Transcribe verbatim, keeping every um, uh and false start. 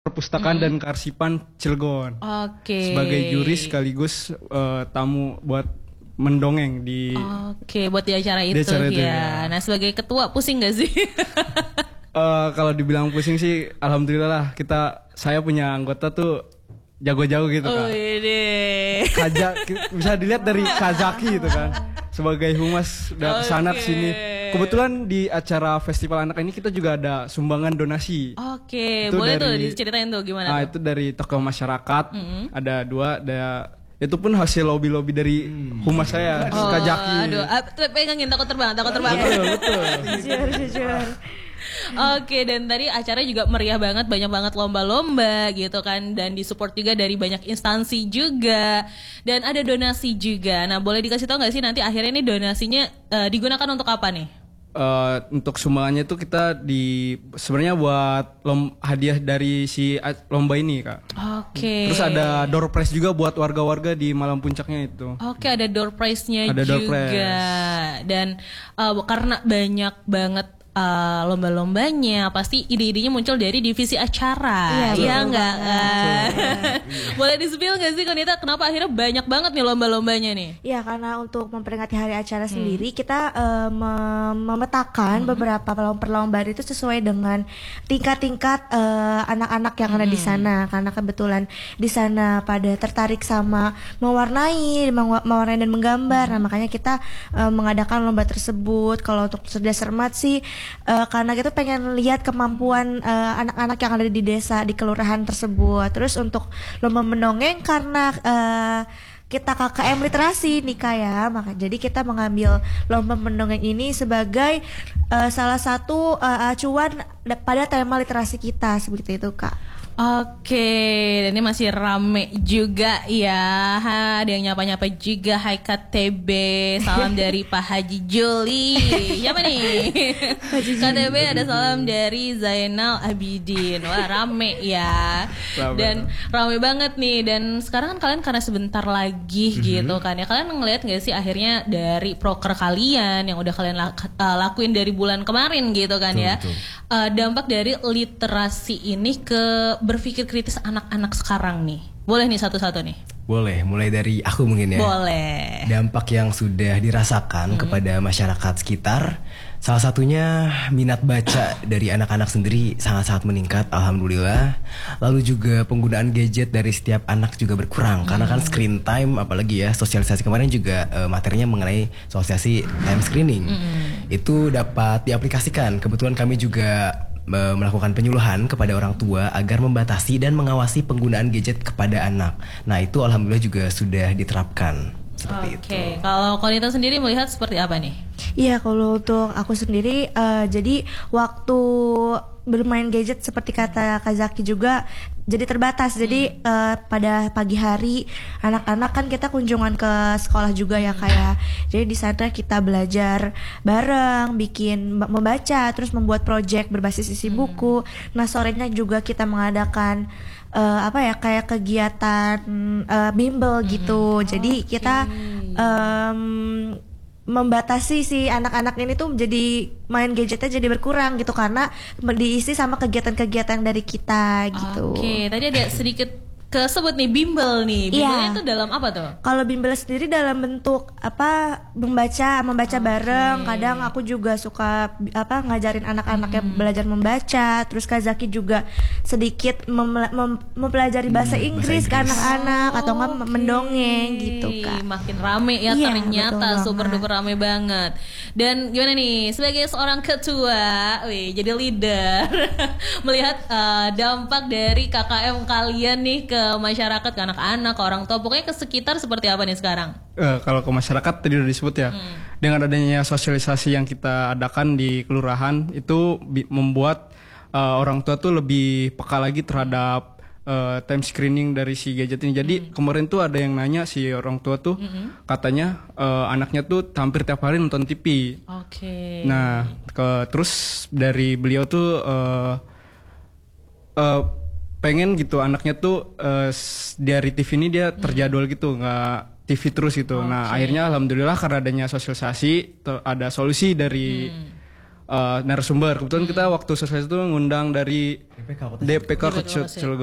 Perpustakaan Mm. dan Kearsipan Cilegon. Oke. Sebagai juri sekaligus uh, tamu buat mendongeng di Oke, buat di acara itu di acara itu, ya. ya. Nah, sebagai ketua pusing gak sih? uh, kalau dibilang pusing sih alhamdulillah lah, kita saya punya anggota tuh jago-jago gitu Oh, kan. ini. Kaja bisa dilihat dari Kazaki gitu kan. Sebagai humas udah kesana Oke. kesini. Kebetulan di acara festival anak ini kita juga ada sumbangan donasi. Oke, Itu boleh tuh dari- diceritain tuh gimana Nah, tuh? itu dari tokoh masyarakat. Mm-hmm. Ada dua, ada itu pun hasil lobby-lobby dari humas saya, Oh, Kajaki. aduh, ah, tuh, pegangin takut terbang, takut terbang. Betul, betul. Jujur, jujur. Oke, dan tadi acaranya juga meriah banget, banyak banget lomba-lomba gitu kan, dan disupport juga dari banyak instansi juga, dan ada donasi juga. Nah, boleh dikasih tahu nggak sih nanti akhirnya ini donasinya eh, digunakan untuk apa nih? Eh, untuk sumbangannya itu kita di sebenarnya buat lom, hadiah dari si a- lomba ini, Kak. Oke. Terus ada door prize juga buat warga-warga di malam puncaknya itu. Oke, ada door prize-nya Ada juga. door prize. Dan uh, karena banyak banget uh, lomba-lombanya, pasti ide-idenya muncul dari divisi acara. Iya, Iya betul enggak? banget. Boleh di-spill nggak sih Konita, kenapa akhirnya banyak banget nih lomba-lombanya nih? Ya, karena untuk memperingati hari acara sendiri kita eh, mem- memetakan beberapa pelom- perlombaan itu sesuai dengan tingkat-tingkat eh, anak-anak yang ada di sana. Karena kebetulan di sana pada tertarik sama mewarnai, mewa- mewarnai dan menggambar. Nah, makanya kita eh, mengadakan lomba tersebut. Kalau untuk Cerdas Cermat sih eh, karena kita pengen lihat kemampuan eh, anak-anak yang ada di desa, di kelurahan tersebut. Terus untuk lomba mendongeng karena eh, kita K K M literasi nih Kak ya, maka jadi kita mengambil lomba mendongeng ini sebagai eh, salah satu eh, acuan da- pada tema literasi kita seperti itu Kak. Oke, dan ini masih rame juga ya. Ha, ada yang nyapa-nyapa juga. Hai K T B, salam dari Pak Haji Juli. Siapa nih? K T B ada salam dari Zainal Abidin. Wah, rame ya. Rame. Dan rame banget nih. Dan sekarang kan kalian karena sebentar lagi gitu kan ya. Kalian ngeliat gak sih akhirnya dari proker kalian yang udah kalian lak- uh, lakuin dari bulan kemarin gitu kan ya. Uh, dampak dari literasi ini ke berpikir kritis anak-anak sekarang nih. Boleh nih satu-satu nih? Boleh, mulai dari aku mungkin ya. Boleh. Dampak yang sudah dirasakan kepada masyarakat sekitar, salah satunya minat baca dari anak-anak sendiri sangat-sangat meningkat, alhamdulillah. Lalu juga penggunaan gadget dari setiap anak juga berkurang, karena kan screen time, apalagi ya sosialisasi kemarin juga eh, materinya mengenai sosialisasi time screening. Itu dapat diaplikasikan. Kebetulan kami juga eh, melakukan penyuluhan kepada orang tua agar membatasi dan mengawasi penggunaan gadget kepada anak. Nah, itu alhamdulillah juga sudah diterapkan seperti Oke, itu. kalau Konita sendiri melihat seperti apa nih? Iya, kalau untuk aku sendiri eh, jadi waktu bermain gadget seperti kata Kazaki juga jadi terbatas. Jadi eh, pada pagi hari anak-anak kan kita kunjungan ke sekolah juga ya kayak. Jadi di sana kita belajar bareng, bikin membaca, terus membuat proyek berbasis isi buku. Nah, sorenya juga kita mengadakan eh, apa ya kayak kegiatan eh, bimbel gitu. Jadi kita em, membatasi si anak-anak ini tuh jadi main gadgetnya jadi berkurang gitu karena diisi sama kegiatan-kegiatan dari kita gitu. Oke, tadi ada sedikit kesebut nih bimbel nih. Bimbelnya Iya. itu dalam apa tuh? Kalau bimbel sendiri dalam bentuk apa membaca, membaca bareng. Kadang aku juga suka bi- apa ngajarin anak-anak yang belajar membaca. Terus Kazaki juga sedikit mem- mem- mempelajari bahasa bahasa Inggris ke Inggris. anak-anak atau enggak Oke. mendongeng gitu Kak. Makin rame ya Iya, ternyata, betul super banget. duper rame banget. Dan gimana nih sebagai seorang ketua, wih jadi leader, melihat eh, dampak dari K K M kalian nih ke masyarakat, ke anak-anak, ke orang tua, pokoknya ke sekitar seperti apa nih sekarang? Eh, kalau ke masyarakat tadi udah disebut ya, dengan adanya sosialisasi yang kita adakan di kelurahan itu bi- membuat eh, orang tua tuh lebih peka lagi terhadap eh, time screening dari si gadget ini. Jadi kemarin tuh ada yang nanya si orang tua tuh katanya eh, anaknya tuh hampir tiap hari nonton T V. Oke. Nah, ke terus dari beliau tuh eh, eh, pengen gitu anaknya tuh eh, s- dari T V ini dia terjadwal gitu, nggak T V terus gitu. Nah, akhirnya alhamdulillah karena adanya sosialisasi, ter- ada solusi dari uh, narasumber. Kebetulan kita waktu survei itu ngundang dari D P K Kota D P K Kota Cilegon.